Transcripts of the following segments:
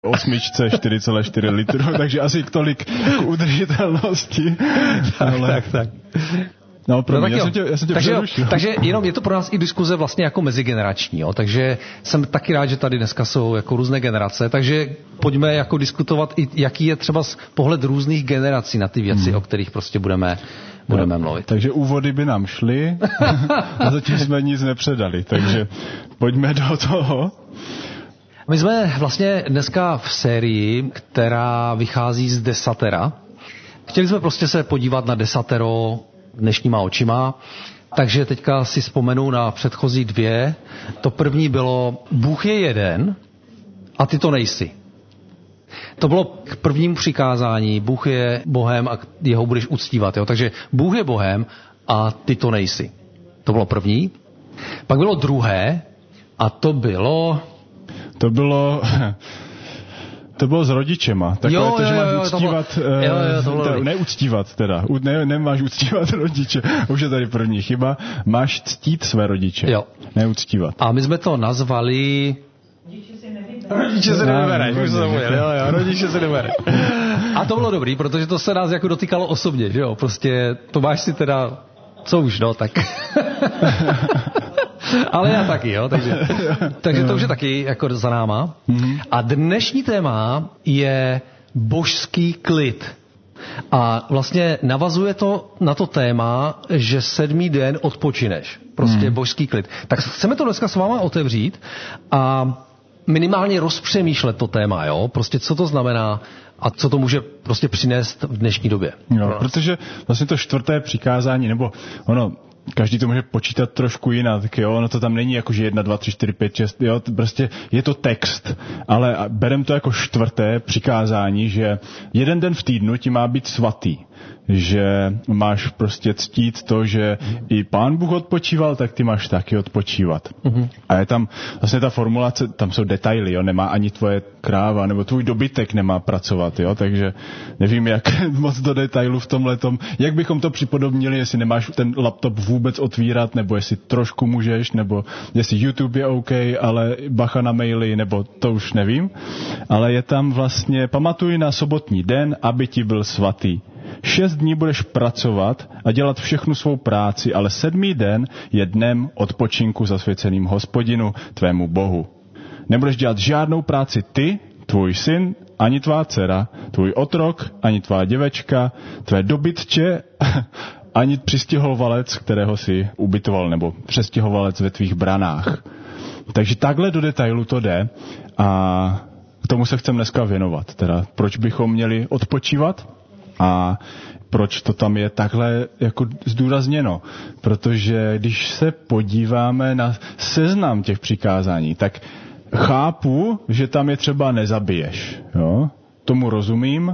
osmičce 4,4 litru, takže asi tolik k udržitelnosti. Tak. No, já jsem tě přerušil. Takže jenom je to pro nás i diskuze vlastně jako mezigenerační, jo? Takže jsem taky rád, že tady dneska jsou jako různé generace, takže pojďme jako diskutovat i jaký je třeba pohled různých generací na ty věci, o kterých prostě budeme mluvit. Takže úvody by nám šly a zatím jsme nic nepředali, takže pojďme do toho. My jsme vlastně dneska v sérii, která vychází z desatera. Chtěli jsme prostě se podívat na desatero dnešníma očima, takže teďka si vzpomenu na předchozí dvě. To první bylo Bůh je jeden a ty to nejsi. To bylo k prvnímu přikázání. Bůh je Bohem a jeho budeš uctívat. Jo? Takže Bůh je Bohem a ty to nejsi. To bylo první. Pak bylo druhé a to bylo s rodičema. Takové to, že máš uctívat, neuctívat teda. Nemáš uctívat rodiče. Už je tady první chyba. Máš ctít své rodiče. Jo. Neuctívat. A my jsme to nazvali... Rodiče se nevybere. Rodiče se nevybere. A to bylo dobrý, protože to se nás jako dotýkalo osobně, že jo? Prostě to máš si teda... Co už, no, tak... Ale já taky, jo, takže to už je taky jako za náma. A dnešní téma je božský klid. A vlastně navazuje to na to téma, že 7. den odpočineš. Prostě božský klid. Tak chceme to dneska s váma otevřít a minimálně rozpřemýšlet to téma, jo? Prostě co to znamená a co to může prostě přinést v dnešní době. Jo, protože vlastně to 4. přikázání, nebo ono, každý to může počítat trošku jinak, jo, ono to tam není jako, že 1, 2, 3, 4, 5, 6, jo, prostě je to text, ale berem to jako 4. přikázání, že jeden den v týdnu ti má být svatý, že máš prostě ctít to, že i Pán Bůh odpočíval, tak ty máš taky odpočívat. A je tam vlastně ta formulace, tam jsou detaily, jo, nemá ani tvoje kráva, nebo tvůj dobytek nemá pracovat, jo, takže nevím, jak moc do detailu v tomhletom, jak bychom to připodobnili, jestli nemáš ten laptop vůbec otvírat, nebo jestli trošku můžeš, nebo jestli YouTube je OK, ale bacha na maily, nebo to už nevím, ale je tam vlastně, pamatuj na sobotní den, aby ti byl svatý. 6 dní budeš pracovat a dělat všechnu svou práci, ale 7. den je dnem odpočinku zasvěceným Hospodinu, tvému Bohu. Nebudeš dělat žádnou práci ty, tvůj syn, ani tvá dcera, tvůj otrok, ani tvá děvečka, tvé dobytče, ani přistěhovalec, kterého si ubytoval, nebo přestěhovalec ve tvých branách. Takže takhle do detailu to jde a k tomu se chceme dneska věnovat. Teda proč bychom měli odpočívat? A proč to tam je takhle jako zdůrazněno? Protože když se podíváme na seznam těch přikázání, tak chápu, že tam je třeba nezabiješ. Jo? Tomu rozumím,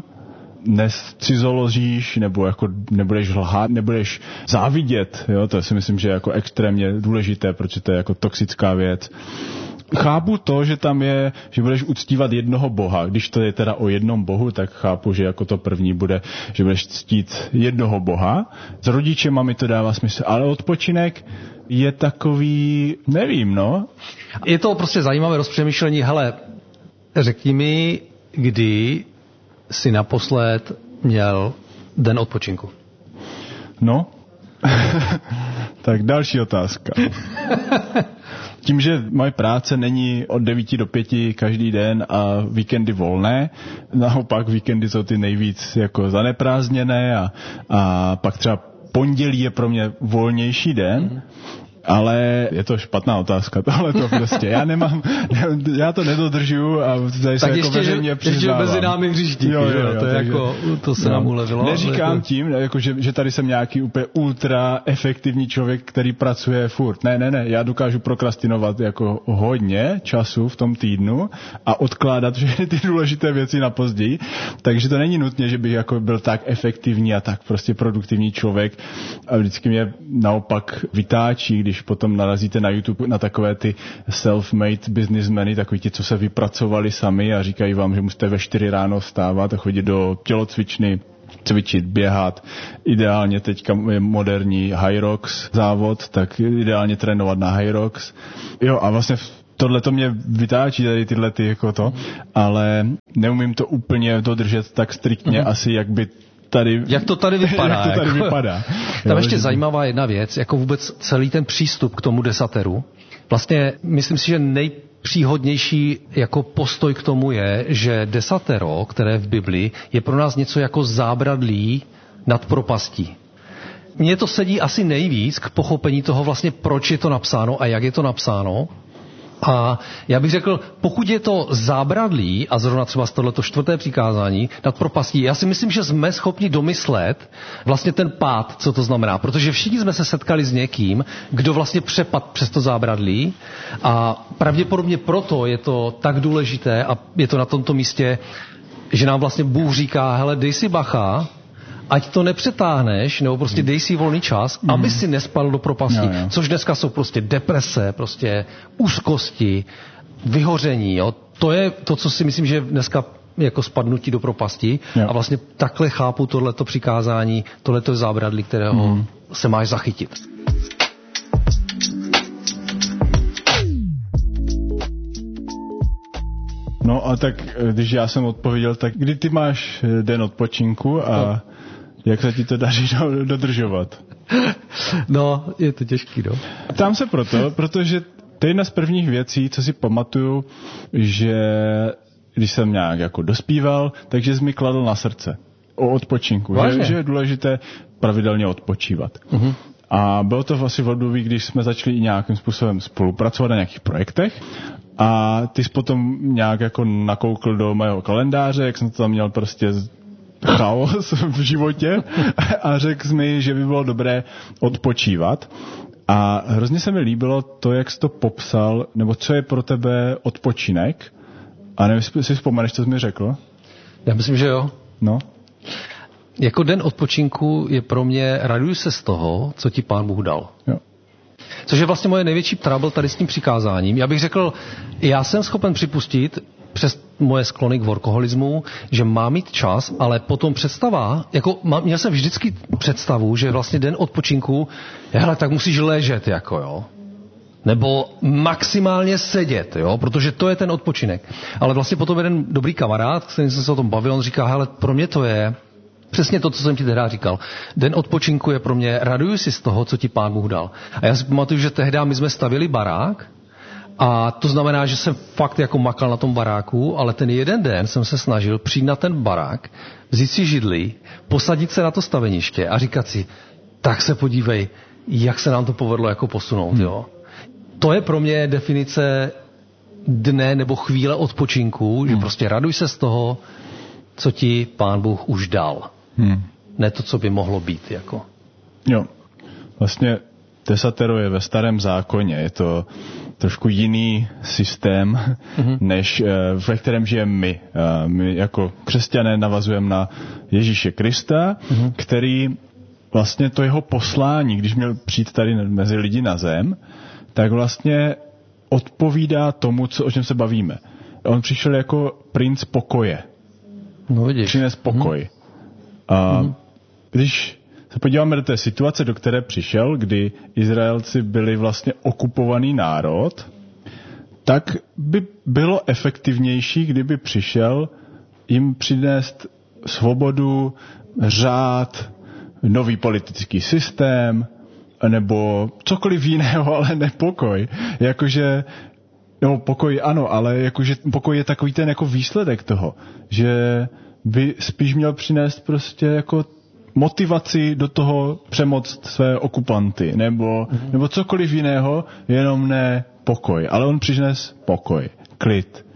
nescizoložíš, nebo jako nebudeš lhát, nebudeš závidět. Jo? To si myslím, že je jako extrémně důležité, protože to je jako toxická věc. Chápu to, že tam je, že budeš uctívat jednoho boha. Když to je teda o jednom bohu, tak chápu, že jako to první bude, že budeš ctít jednoho boha. S rodičema mi to dává smysl, ale odpočinek je takový, nevím, no. Je to prostě zajímavé rozpřemýšlení. Hele, řekni mi, kdy jsi naposled měl den odpočinku? No, tak další otázka. Tím, že moje práce není od 9 do 5 každý den a víkendy volné, naopak víkendy jsou ty nejvíc jako zaneprázdněné a pak třeba pondělí je pro mě volnější den, ale je to špatná otázka, tohle to prostě. Já to nedodržuju a tady se jako veřejně přiznávám. Ještě mezi námi hřištíky, to se nám ulevilo. Neříkám tím, jako, že tady jsem nějaký úplně ultra efektivní člověk, který pracuje furt. Ne, já dokážu prokrastinovat jako hodně času v tom týdnu a odkládat všechny ty důležité věci na později, takže to není nutně, že bych jako byl tak efektivní a tak prostě produktivní člověk a vždycky mě naopak vytáčí, když potom narazíte na YouTube na takové ty self-made businessmeny, takový ti, co se vypracovali sami a říkají vám, že musíte ve 4 ráno vstávat a chodit do tělocvičny, cvičit, běhat. Ideálně teďka je moderní Hyrox závod, tak ideálně trénovat na Hyrox. Jo, a vlastně tohle to mě vytáčí tady tyhle ty jako to, ale neumím to úplně dodržet tak striktně asi, jak by tady... Jak to tady vypadá. Jak to tady vypadá. Tam ještě zajímavá jedna věc, jako vůbec celý ten přístup k tomu desateru. Vlastně myslím si, že nejpříhodnější jako postoj k tomu je, že desatero, které v Bibli, je pro nás něco jako zábradlí nad propastí. Mně to sedí asi nejvíc k pochopení toho vlastně, proč je to napsáno a jak je to napsáno. A já bych řekl, pokud je to zábradlí, a zrovna třeba z tohleto 4. přikázání nad propastí, já si myslím, že jsme schopni domyslet vlastně ten pád, co to znamená. Protože všichni jsme se setkali s někým, kdo vlastně přepadl přes to zábradlí a pravděpodobně proto je to tak důležité a je to na tomto místě, že nám vlastně Bůh říká, hele, dej si bacha, ať to nepřetáhneš, nebo prostě dej si volný čas, aby si nespadl do propasti. Jo. Což dneska jsou prostě deprese, prostě úzkosti, vyhoření. Jo. To je to, co si myslím, že dneska jako spadnutí do propasti. Jo. A vlastně takhle chápu tohleto přikázání, tohleto zábradlí, kterého se máš zachytit. No a tak, když já jsem odpověděl, tak kdy ty máš den odpočinku a jak se ti to daří dodržovat? No, je to těžký, no. Ptám se protože to je jedna z prvních věcí, co si pamatuju, že když jsem nějak jako dospíval, takže jsi mi kladl na srdce o odpočinku, že je důležité pravidelně odpočívat. Uh-huh. A bylo to asi v období, když jsme začali i nějakým způsobem spolupracovat na nějakých projektech a ty jsi potom nějak jako nakoukl do mého kalendáře, jak jsem to tam měl prostě chaos v životě a řekl mi, že by bylo dobré odpočívat. A hrozně se mi líbilo to, jak jsi to popsal, nebo co je pro tebe odpočinek. A nevím, jestli si vzpomeneš, co jsi mi řekl? Já myslím, že jo. No. Jako den odpočinku je pro mě, raduju se z toho, co ti Pán Bůh dal. Jo. Což je vlastně moje největší trouble tady s tím přikázáním. Já bych řekl, já jsem schopen připustit, přes moje sklony k workoholismu, že má mít čas, ale potom představa, jako měl jsem vždycky představu, že vlastně den odpočinku, hele, tak musíš ležet, jako jo. Nebo maximálně sedět, jo, protože to je ten odpočinek. Ale vlastně potom jeden dobrý kamarád, který jsem se o tom bavil, on říká, hele, pro mě to je přesně to, co jsem ti tehdy říkal. Den odpočinku je pro mě, raduju si z toho, co ti Pán Bůh dal. A já si pamatuju, že tehdy my jsme stavili barák, a to znamená, že jsem fakt jako makal na tom baráku, ale ten jeden den jsem se snažil přijít na ten barák, vzít si židli, posadit se na to staveniště a říkat si, tak se podívej, jak se nám to povedlo jako posunout. Jo? To je pro mě definice dne nebo chvíle odpočinku, že prostě raduj se z toho, co ti Pán Bůh už dal. Ne to, co by mohlo být. Jako. Jo, vlastně desatero je ve Starém zákoně, je to trošku jiný systém, než ve kterém žijeme my. My jako křesťané navazujeme na Ježíše Krista, který vlastně to jeho poslání, když měl přijít tady mezi lidi na zem, tak vlastně odpovídá tomu, o čem se bavíme. On přišel jako princ pokoje. No vidíš. Přines pokoj. A když se podíváme do té situace, do které přišel, kdy Izraelci byli vlastně okupovaný národ, tak by bylo efektivnější, kdyby přišel jim přinést svobodu, řád, nový politický systém, nebo cokoliv jiného, ale ne pokoj. Jakože, no pokoj ano, ale jakože pokoj je takový ten jako výsledek toho, že by spíš měl přinést prostě jako motivaci do toho přemoct své okupanty, nebo cokoliv jiného, jenom ne pokoj. Ale on přines pokoj, klid.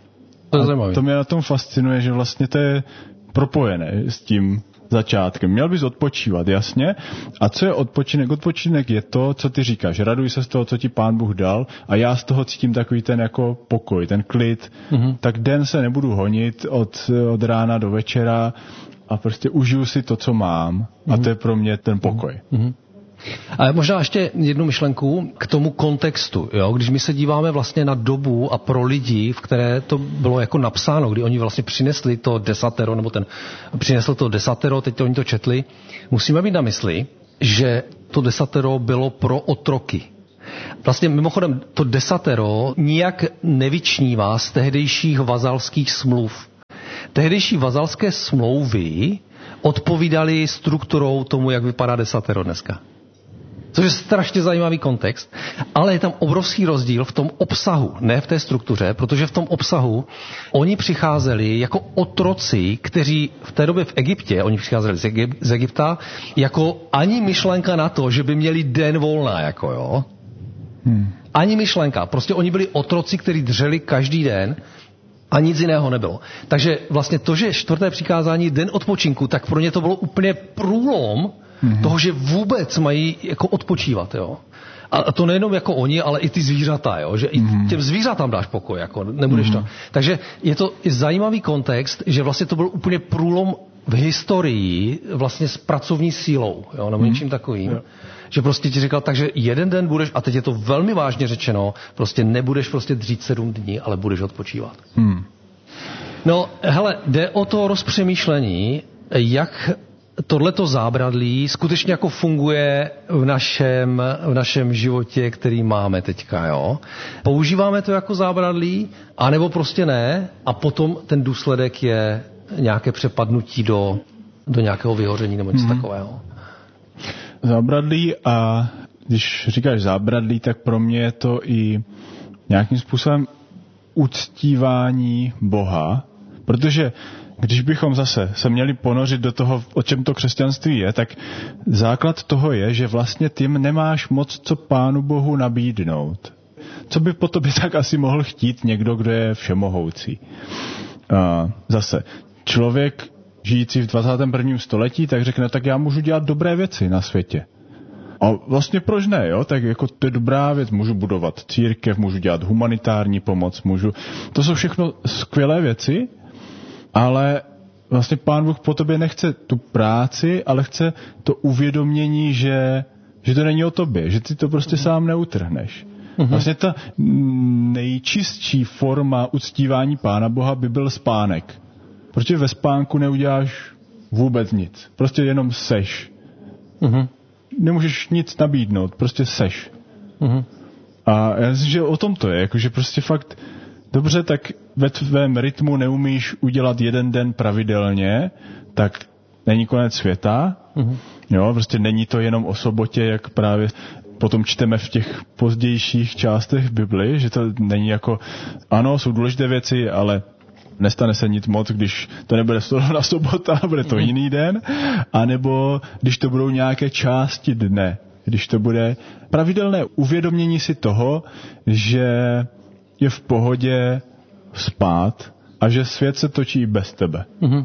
To mě na tom fascinuje, že vlastně to je propojené s tím začátkem. Měl bys odpočívat, jasně. A co je odpočinek? Odpočinek je to, co ty říkáš. Raduj se z toho, co ti Pán Bůh dal a já z toho cítím takový ten jako pokoj, ten klid. Tak den se nebudu honit od rána do večera a prostě užiju si to, co mám. A to je pro mě ten pokoj. A možná ještě jednu myšlenku k tomu kontextu. Jo? Když my se díváme vlastně na dobu a pro lidi, v které to bylo jako napsáno, kdy oni vlastně přinesli to desatero, nebo ten přinesl to desatero, teď to oni to četli, musíme mít na mysli, že to desatero bylo pro otroky. Vlastně mimochodem to desatero nijak nevyčnívá z tehdejších vazalských smluv. tehdejší vazalské smlouvy odpovídaly strukturou tomu, jak vypadá desatero dneska. Což je strašně zajímavý kontext, ale je tam obrovský rozdíl v tom obsahu, ne v té struktuře, protože v tom obsahu oni přicházeli jako otroci, kteří v té době v Egyptě, oni přicházeli z Egypta, jako ani myšlenka na to, že by měli den volna, jako jo. Ani myšlenka. Prostě oni byli otroci, kteří dřeli každý den a nic jiného nebylo. Takže vlastně to, že 4. přikázání den odpočinku, tak pro ně to bylo úplně průlom toho, že vůbec mají jako odpočívat, jo. A to nejenom jako oni, ale i ty zvířata, jo, že i těm zvířatám dáš pokoj, jako nebudeš to. Takže je to zajímavý kontext, že vlastně to byl úplně průlom v historii vlastně s pracovní sílou, jo, nebo něčím takovým. Že prostě ti říkal, takže jeden den budeš, a teď je to velmi vážně řečeno, prostě nebudeš prostě dřít 7 dní, ale budeš odpočívat. No, hele, jde o to rozpřemýšlení, jak tohleto zábradlí skutečně jako funguje v našem životě, který máme teďka, jo. Používáme to jako zábradlí, anebo prostě ne, a potom ten důsledek je nějaké přepadnutí do nějakého vyhoření nebo něco takového. Zábradlí, a když říkáš zábradlí, tak pro mě je to i nějakým způsobem uctívání Boha, protože když bychom zase se měli ponořit do toho, o čem to křesťanství je, tak základ toho je, že vlastně ty nemáš moc co Pánu Bohu nabídnout. Co by po tobě tak asi mohl chtít někdo, kdo je všemohoucí. Zase, člověk žijící v 21. století, tak řekne, tak já můžu dělat dobré věci na světě. A vlastně proč ne, jo? Tak jako to je dobrá věc, můžu budovat církev, můžu dělat humanitární pomoc, to jsou všechno skvělé věci, ale vlastně Pán Bůh po tobě nechce tu práci, ale chce to uvědomění, že to není o tobě, že ty to prostě sám neutrhneš. Vlastně ta nejčistší forma uctívání Pána Boha by byl spánek. Protože ve spánku neuděláš vůbec nic. Prostě jenom seš. Nemůžeš nic nabídnout, prostě seš. A já myslím, že o tom to je, jakože prostě fakt dobře, tak ve tvém rytmu neumíš udělat jeden den pravidelně, tak není konec světa. Jo, prostě není to jenom o sobotě, jak právě potom čteme v těch pozdějších částech Bibli, že to není jako, ano, jsou důležité věci, ale nestane se nic moc, když to nebude na sobota, bude to jiný den, anebo když to budou nějaké části dne, když to bude pravidelné uvědomění si toho, že je v pohodě spát a že svět se točí bez tebe.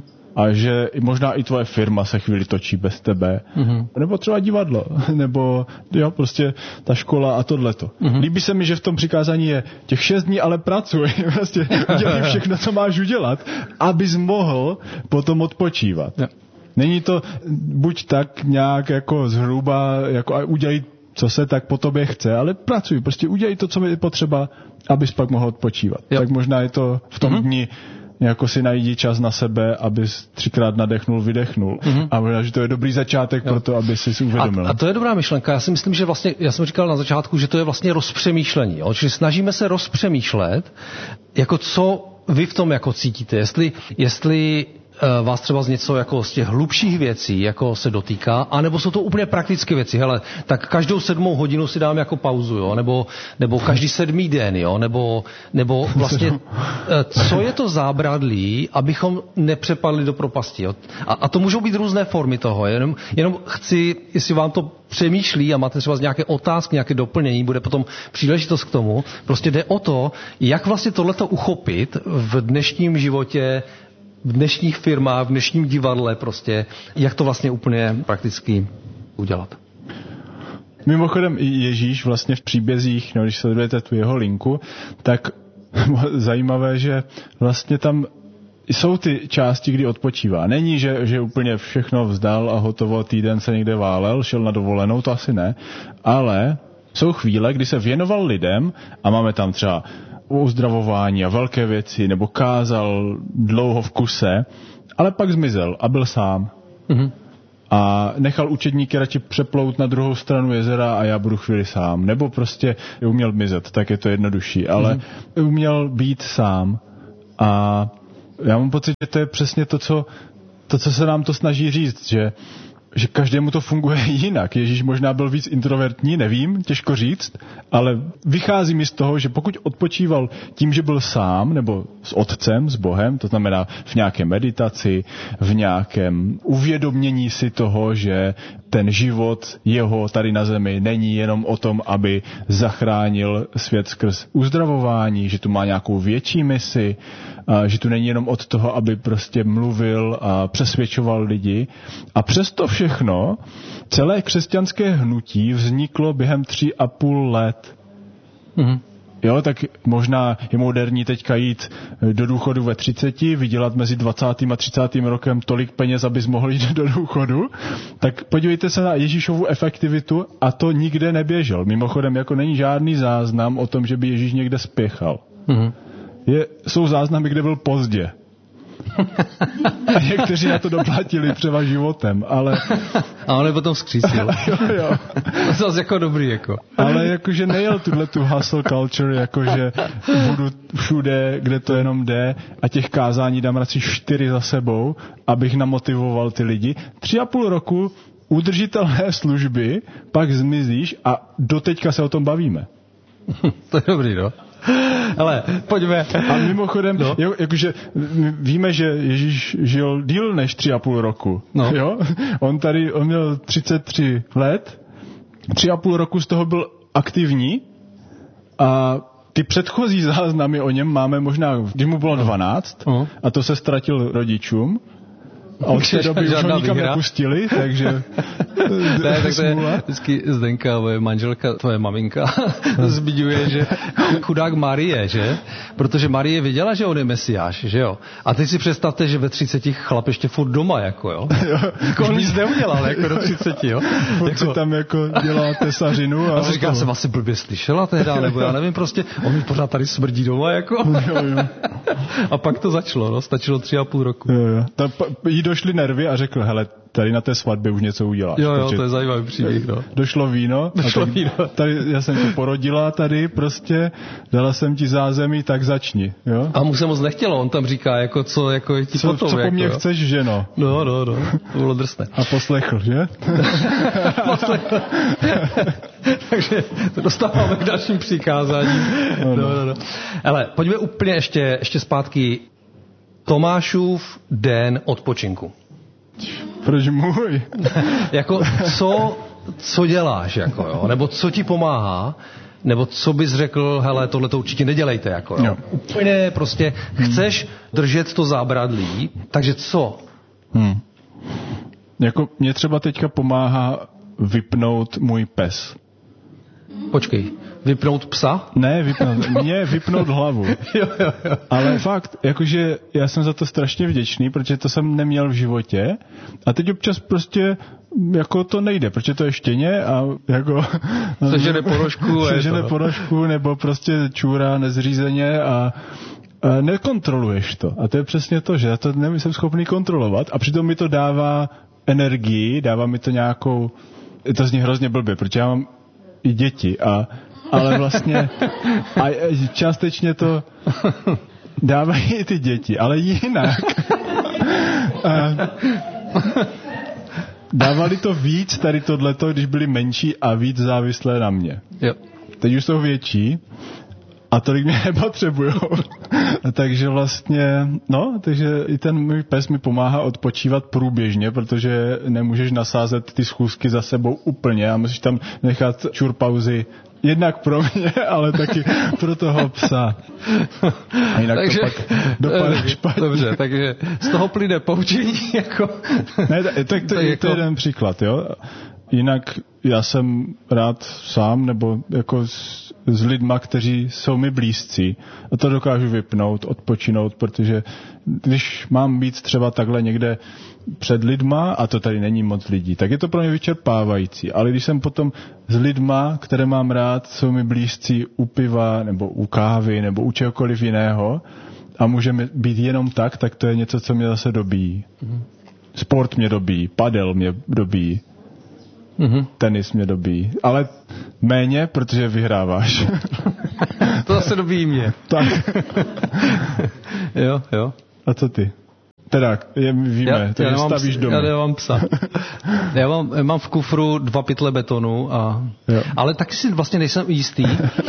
A že možná i tvoje firma se chvíli točí bez tebe. Nebo třeba divadlo. Nebo jo, prostě ta škola a tohleto. Líbí se mi, že v tom přikázání je těch 6 dní, ale pracuj. Prostě udělej všechno, co máš udělat, abys mohl potom odpočívat. Není to buď tak nějak jako zhruba, jako udělej, co se tak po tobě chce, ale pracuj. Prostě udělej to, co je potřeba, abys pak mohl odpočívat. Jo. Tak možná je to v tom dni jako si najdi čas na sebe, abys 3krát nadechnul, vydechnul. A možná, že to je dobrý začátek pro to, aby si uvědomil. A to je dobrá myšlenka. Já si myslím, že vlastně, já jsem říkal na začátku, že to je vlastně rozpřemýšlení. Jo? Čili snažíme se rozpřemýšlet, jako co vy v tom jako cítíte. Jestli vás třeba z něco jako z těch hlubších věcí jako se dotýká, anebo jsou to úplně praktické věci. Hele, tak každou 7. hodinu si dám jako pauzu, jo? Nebo každý 7. den, jo? Nebo vlastně, co je to zábradlí, abychom nepřepadli do propasti. Jo? A to můžou být různé formy toho. Jenom chci, jestli vám to přemýšlí a máte třeba nějaké otázky, nějaké doplnění, bude potom příležitost k tomu. Prostě jde o to, jak vlastně tohleto uchopit v dnešním životě, v dnešních firmách, v dnešním divadle prostě, jak to vlastně úplně prakticky udělat. Mimochodem i Ježíš vlastně v příbězích, no, když sledujete tu jeho linku, tak zajímavé, že vlastně tam jsou ty části, kdy odpočívá. Není, že úplně všechno vzdal a hotovo, týden se někde válel, šel na dovolenou, to asi ne, ale jsou chvíle, kdy se věnoval lidem a máme tam třeba uzdravování a velké věci, nebo kázal dlouho v kuse, ale pak zmizel a byl sám. A nechal učedníky radši přeplout na druhou stranu jezera a já budu chvíli sám. Nebo prostě uměl mizet, tak je to jednodušší, ale uměl být sám. A Já mám pocit, že to je přesně to, co se nám to snaží říct, že každému to funguje jinak. Ježíš možná byl víc introvertní, nevím, těžko říct, ale vychází mi z toho, že pokud odpočíval tím, že byl sám, nebo s otcem, s Bohem, to znamená v nějaké meditaci, v nějakém uvědomění si toho, že ten život jeho tady na zemi není jenom o tom, aby zachránil svět skrz uzdravování, že tu má nějakou větší misi, že tu není jenom od toho, aby prostě mluvil a přesvědčoval lidi. A přesto všechno, celé křesťanské hnutí vzniklo během 3,5 let. Mhm. Jo, tak možná je moderní teďka jít do důchodu ve 30, vydělat mezi 20. a 30. rokem tolik peněz, abys mohl jít do důchodu. Tak podívejte se na Ježíšovu efektivitu a to nikde neběžel. Mimochodem, jako není žádný záznam o tom, že by Ježíš někde spěchal. Mhm. Jsou záznamy, kde byl pozdě. A někteří na to doplatili třeba životem, ale... A on je potom vzkřísil. jo. To zase jako dobrý, jako. Ale jakože nejel tu hustle culture, jakože budu všude, kde to jenom jde a těch kázání dám radši 4 za sebou, abych namotivoval ty lidi. 3,5 roku udržitelné služby, pak zmizíš a doteďka se o tom bavíme. To je dobrý, no. Ale pojďme. A mimochodem, no. Jakože víme, že Ježíš žil díl než 3,5 roku. No. Jo? On měl 33 let, 3,5 roku z toho byl aktivní a ty předchozí záznamy o něm máme možná, když mu bylo 12 a to se ztratil rodičům. A od té doby už ho nikam nepustili, takže... Ne, tak to je vždycky Zdenka, moje manželka, tvoje maminka, zmiňuje, že chudák Marie, že? Protože Marie viděla, že on je mesiáš, že jo? A teď si představte, že ve 30 chlap ještě furt doma, jako jo? Jako on nic neudělal, jako do 30, jo? Furt si tam jako dělá tesařinu. A říká, jsem asi blbě slyšela tehda, nebo já nevím, prostě, on mi pořád tady smrdí doma, jako? Jo. A pak to začalo, no? Stačilo 3,5 roku. Jo. Jí došly nervy a řekl, hele, tady na té svatbě už něco uděláš. Jo, to je zajímavý příběh, no. Došlo víno. Tady, já jsem tě porodila tady prostě, dala jsem ti zázemí, tak začni, jo. A mu se moc nechtělo, on tam říká, jako co jako je ti potom. Co po jako, mně jo? chceš, ženo? No, to bylo drsné. A poslechl, že? Poslechl. Takže to dostáváme k dalším přikázáním. No. Ale pojďme úplně ještě zpátky. Tomášův den odpočinku. Proč můj? Jako co děláš, jako jo? Nebo co ti pomáhá? Nebo co bys řekl, hele, tohle to určitě nedělejte, jako jo? Úplně prostě chceš držet to zábradlí, takže co? Jako mě třeba teďka pomáhá vypnout můj pes. Počkej, vypnout psa? Ne, vypnout hlavu. Jo. Ale fakt, jakože já jsem za to strašně vděčný, protože to jsem neměl v životě a teď občas prostě jako to nejde, protože to je štěně a jako... Sežene ponožku nebo prostě čůra nezřízeně a nekontroluješ to. A to je přesně to, že já to nejsem schopný kontrolovat a přitom mi to dává energii, dává mi to nějakou... To zní hrozně blbě, protože já mám i děti, ale vlastně a částečně to dávají i ty děti, ale jinak. Dávali to víc tady tohleto, když byli menší a víc závislé na mě. Jo. Teď už jsou větší a tolik mě nepotřebujou. Takže vlastně, takže i ten můj pes mi pomáhá odpočívat průběžně, protože nemůžeš nasázet ty schůzky za sebou úplně a musíš tam nechat pauzy jednak pro mě, ale taky pro toho psa. A jinak takže, to pak dopadne špatně. Dobře, takže z toho plyne poučení jako... Ne, tak to je jeden příklad, jo. Jinak já jsem rád sám, nebo jako s lidma, kteří jsou mi blízcí. A to dokážu vypnout, odpočinout, protože když mám být třeba takhle někde před lidma, a to tady není moc lidí, tak je to pro mě vyčerpávající. Ale když jsem potom s lidma, které mám rád, jsou mi blízcí u piva, nebo u kávy, nebo u čehokoliv jiného, a můžeme být jenom tak to je něco, co mě zase dobíjí. Sport mě dobíjí, padel mě dobíjí. Tenis mě dobíjí. Ale méně, protože vyhráváš. To zase dobíjí mě. Tak. Jo. A co ty? Teda, víme, takže stavíš domy. Já nemám psa. Já mám v kufru 2 pytle betonu, ale taky si vlastně nejsem jistý.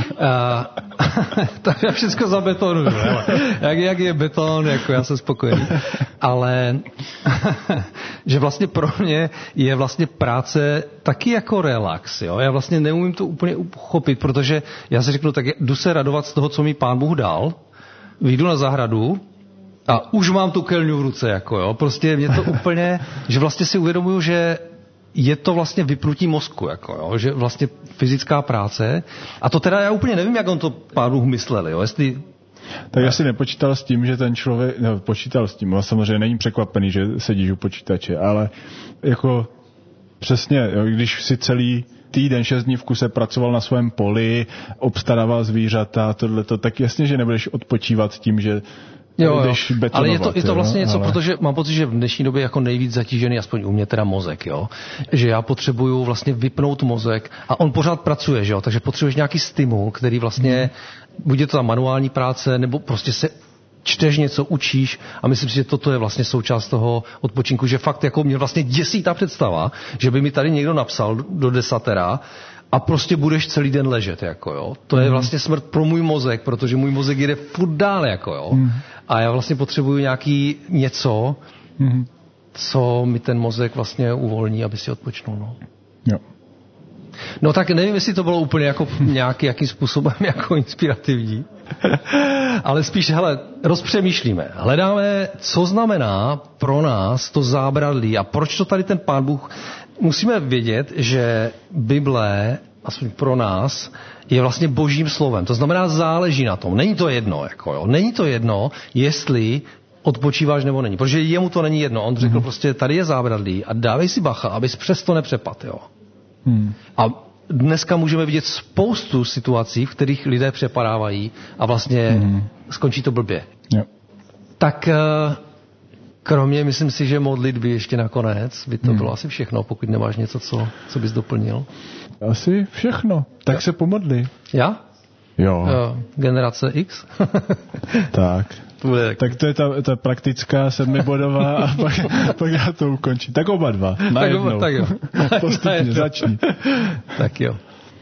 Tak já všechno zabetonuju. Jak je beton, jako já jsem spokojený. Ale že vlastně pro mě je vlastně práce taky jako relax. Jo? Já vlastně neumím to úplně uchopit, protože já si řeknu, tak jdu se radovat z toho, co mi Pán Bůh dal, vyjdu na zahradu, a už mám tu kelňu v ruce, jako jo. Prostě mě to úplně, že vlastně si uvědomuju, že je to vlastně vypnutí mozku, jako jo. Že vlastně fyzická práce. A to teda já úplně nevím, jak on to Pán Bůh myslel, jo. Jestli... Tak asi nepočítal s tím, že ten člověk, no, počítal s tím, ale samozřejmě není překvapený, že sedíš u počítače, ale jako přesně, jo, když si celý týden, 6 dní v kuse pracoval na svém poli, obstarával zvířata, tohleto, tak jasně, že nebudeš odpočívat tím, že ale je to vlastně něco, protože mám pocit, že v dnešní době jako nejvíc zatížený, aspoň u mě teda mozek, jo. Že já potřebuju vlastně vypnout mozek a on pořád pracuje, že jo, takže potřebuješ nějaký stimul, který vlastně, buď je to ta manuální práce, nebo prostě se čteš něco, učíš a myslím si, že toto je vlastně součást toho odpočinku, že fakt jako mě vlastně děsí ta představa, že by mi tady někdo napsal do 10 a prostě budeš celý den ležet, jako jo. To je vlastně smrt pro můj mozek, protože můj mozek jede furt dál, jako jo. A já vlastně potřebuju nějaký něco, co mi ten mozek vlastně uvolní, aby si odpočnul, no. Jo. No tak nevím, jestli to bylo úplně jako jakým způsobem jako inspirativní. Ale spíš, hele, rozpřemýšlíme. Hledáme, co znamená pro nás to zábradlí a proč to tady ten Pán Bůh. Musíme vědět, že Bible, aspoň pro nás, je vlastně božím slovem. To znamená, záleží na tom. Není to jedno, jako jo. Není to jedno, jestli odpočíváš nebo není. Protože jemu to není jedno. On řekl prostě, tady je zábradlí a dávej si bacha, abys přes to nepřepad, jo. A dneska můžeme vidět spoustu situací, v kterých lidé přepadávají a vlastně skončí to blbě. Jo. Tak kromě, myslím si, že modlitby ještě nakonec by to bylo asi všechno, pokud nemáš něco, co bys doplnil. Asi všechno. Tak se pomodli. Já? Jo. Generace X? Tak. Tak to je ta praktická 7bodová a pak já to ukončím. Tak oba dva. Najednou. Tak jo. Postupně, začni. Tak jo.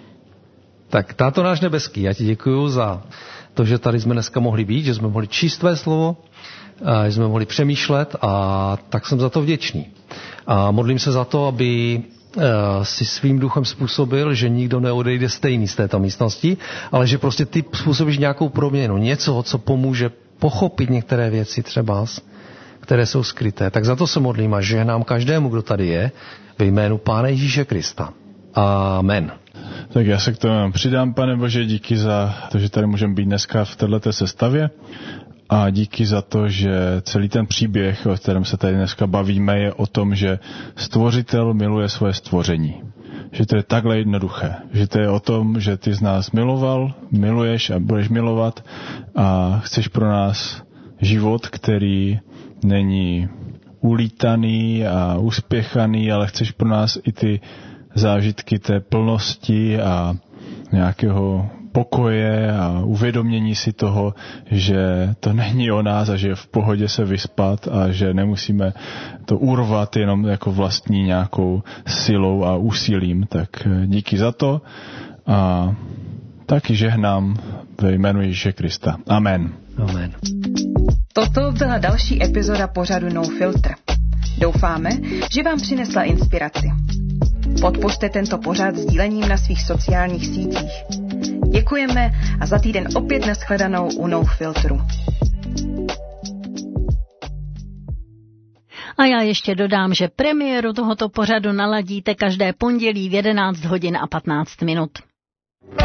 Tak táto náš nebeský, já ti děkuju za to, že tady jsme dneska mohli být, že jsme mohli číst tvé slovo, že jsme mohli přemýšlet a tak jsem za to vděčný. A modlím se za to, aby si svým duchem způsobil, že nikdo neodejde stejný z této místnosti, ale že prostě ty způsobíš nějakou proměnu, něco, co pomůže pochopit některé věci třeba, které jsou skryté. Tak za to se modlím a žehnám každému, kdo tady je, ve jménu Pána Ježíše Krista. Amen. Tak já se k tomu přidám, Pane Bože, díky za to, že tady můžeme být dneska v této sestavě a díky za to, že celý ten příběh, o kterém se tady dneska bavíme, je o tom, že stvořitel miluje svoje stvoření. Že to je takhle jednoduché. Že to je o tom, že ty z nás miloval, miluješ a budeš milovat a chceš pro nás život, který není ulítaný a uspěchaný, ale chceš pro nás i ty zážitky té plnosti a nějakého pokoje a uvědomění si toho, že to není o nás a že je v pohodě se vyspat a že nemusíme to urvat jenom jako vlastní nějakou silou a úsilím. Tak díky za to a taky žehnám ve jménu Ježíše Krista. Amen. Amen. Toto byla další epizoda pořadu No Filter. Doufáme, že vám přinesla inspiraci. Podpořte tento pořad sdílením na svých sociálních sítích. Děkujeme a za týden opět nashledanou u No Filtru. A já ještě dodám, že premiéru tohoto pořadu naladíte každé pondělí v 11 hodin a 15 minut.